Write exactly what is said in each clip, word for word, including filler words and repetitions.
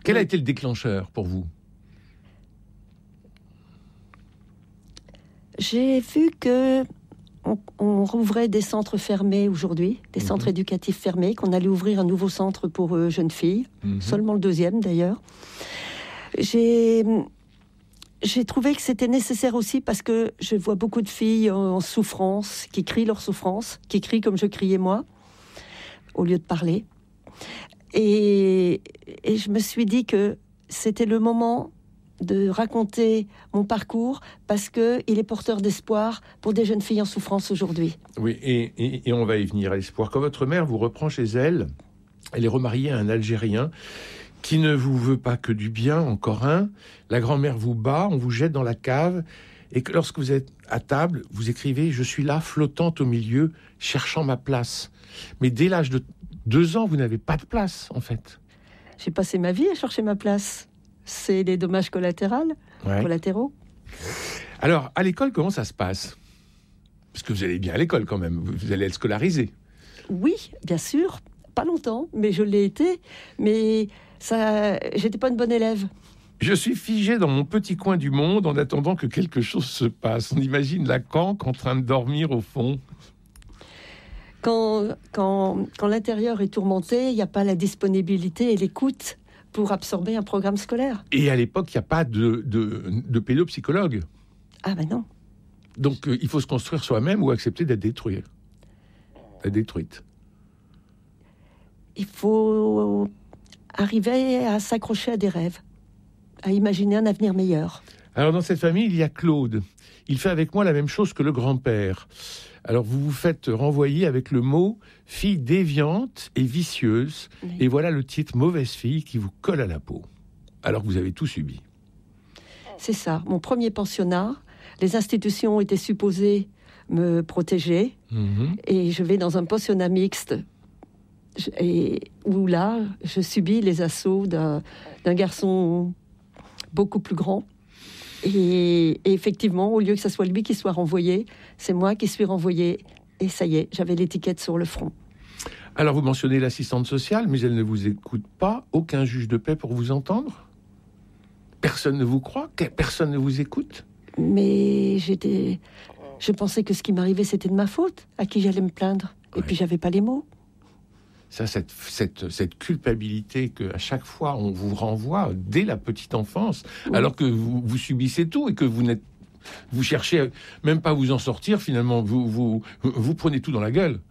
Quel a été le déclencheur pour vous ? J'ai vu que on, on rouvrait des centres fermés aujourd'hui, des mmh. centres éducatifs fermés, qu'on allait ouvrir un nouveau centre pour euh, jeunes filles, mmh. seulement le deuxième d'ailleurs. J'ai, j'ai trouvé que c'était nécessaire aussi parce que je vois beaucoup de filles en souffrance, qui crient leur souffrance, qui crient comme je criais moi, au lieu de parler. Et, et je me suis dit que c'était le moment de raconter mon parcours parce qu'il est porteur d'espoir pour des jeunes filles en souffrance aujourd'hui. Oui, et, et, et on va y venir à l'espoir. Quand votre mère vous reprend chez elle, elle est remariée à un Algérien qui ne vous veut pas que du bien, encore un. La grand-mère vous bat, on vous jette dans la cave, et que lorsque vous êtes à table, vous écrivez « Je suis là, flottante au milieu, cherchant ma place ». Mais dès l'âge de deux ans, vous n'avez pas de place, en fait. J'ai passé ma vie à chercher ma place. C'est des dommages collatéraux. Ouais. collatéraux. Alors, à l'école, comment ça se passe ? Parce que vous allez bien à l'école quand même, vous allez être scolarisé. Oui, bien sûr, pas longtemps, mais je l'ai été. Mais ça, j'étais pas une bonne élève. Je suis figé dans mon petit coin du monde en attendant que quelque chose se passe. On imagine la canque en train de dormir au fond. Quand, quand, quand l'intérieur est tourmenté, il n'y a pas la disponibilité et l'écoute pour absorber un programme scolaire. Et à l'époque, il n'y a pas de, de, de pédopsychologue. Ah ben non. Donc, euh, il faut se construire soi-même ou accepter d'être détruit. D'être détruite. Il faut arriver à s'accrocher à des rêves, à imaginer un avenir meilleur. Alors, dans cette famille, il y a Claude. Il fait avec moi la même chose que le grand-père. Alors, vous vous faites renvoyer avec le mot « fille déviante et vicieuse ». Oui. Et voilà le titre « mauvaise fille » qui vous colle à la peau. Alors que vous avez tout subi. C'est ça. Mon premier pensionnat, les institutions étaient supposées me protéger. Mmh. Et je vais dans un pensionnat mixte. Et où là, je subis les assauts d'un, d'un garçon beaucoup plus grand. Et, et effectivement, au lieu que ce soit lui qui soit renvoyé, c'est moi qui suis renvoyée. Et ça y est, j'avais l'étiquette sur le front. Alors, vous mentionnez l'assistante sociale, mais elle ne vous écoute pas. Aucun juge de paix pour vous entendre ? Personne ne vous croit ? Personne ne vous écoute ? Mais j'étais... Je pensais que ce qui m'arrivait, c'était de ma faute. À qui j'allais me plaindre ? Et ouais. Puis, j'avais pas les mots. Ça, cette, cette, cette culpabilité qu'à chaque fois on vous renvoie dès la petite enfance, oui. Alors que vous, vous subissez tout et que vous n'êtes, vous cherchez même pas à vous en sortir finalement, vous, vous, vous prenez tout dans la gueule.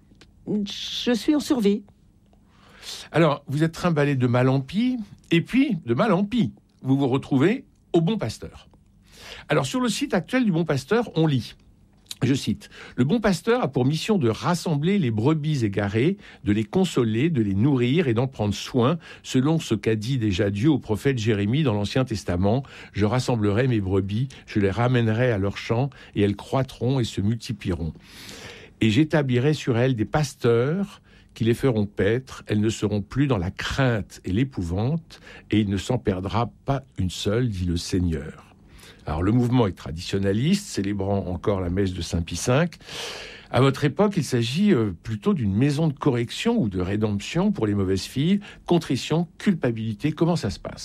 Je suis en survie. Alors, vous êtes trimballé de mal en pis, et puis de mal en pis, vous vous retrouvez au Bon Pasteur. Alors, sur le site actuel du Bon Pasteur, on lit. Je cite, « Le Bon Pasteur a pour mission de rassembler les brebis égarées, de les consoler, de les nourrir et d'en prendre soin, selon ce qu'a dit déjà Dieu au prophète Jérémie dans l'Ancien Testament. Je rassemblerai mes brebis, je les ramènerai à leur champ, et elles croîtront et se multiplieront. Et j'établirai sur elles des pasteurs qui les feront paître, elles ne seront plus dans la crainte et l'épouvante, et il ne s'en perdra pas une seule, dit le Seigneur. » Alors, le mouvement est traditionnaliste, célébrant encore la messe de Saint-Pie cinq. À votre époque, il s'agit euh, plutôt d'une maison de correction ou de rédemption pour les mauvaises filles. Contrition, culpabilité, comment ça se passe ?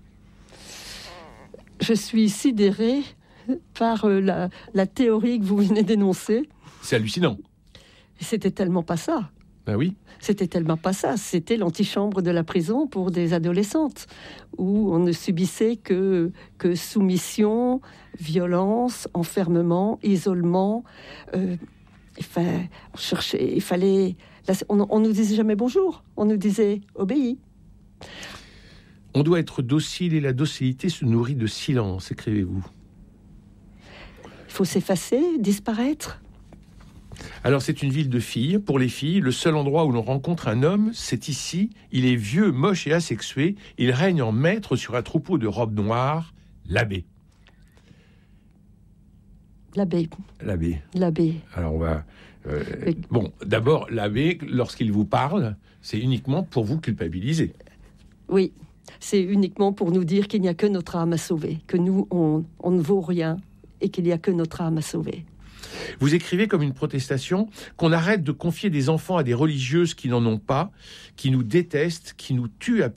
Je suis sidérée par euh, la, la théorie que vous venez d'énoncer. C'est hallucinant. C'était tellement pas ça. Ben oui. C'était tellement pas ça. C'était l'antichambre de la prison pour des adolescentes, où on ne subissait que, que soumission, violence, enfermement, isolement. Euh, il, fa... on cherchait, il fallait... On, on nous disait jamais bonjour, on nous disait obéis. On doit être docile et la docilité se nourrit de silence, écrivez-vous. Il faut s'effacer, disparaître. Alors, c'est une ville de filles. Pour les filles, le seul endroit où l'on rencontre un homme, c'est ici. Il est vieux, moche et asexué. Il règne en maître sur un troupeau de robes noires, l'abbé. L'abbé. L'abbé. L'abbé. Alors, on va... Euh, Et... Bon, d'abord, l'abbé, lorsqu'il vous parle, c'est uniquement pour vous culpabiliser. Oui, c'est uniquement pour nous dire qu'il n'y a que notre âme à sauver, que nous, on, on ne vaut rien et qu'il n'y a que notre âme à sauver. Vous écrivez comme une protestation qu'on arrête de confier des enfants à des religieuses qui n'en ont pas, qui nous détestent, qui nous tuent à